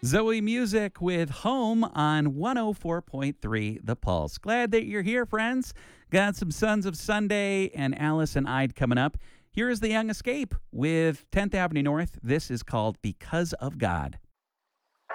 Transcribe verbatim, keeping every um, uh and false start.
Zoe Music with Home on one oh four point three The Pulse. Glad that you're here, friends. Got some Sons of Sunday and Alice and Ide coming up. Here is The Young Escape with tenth Avenue North. This is called Because of God.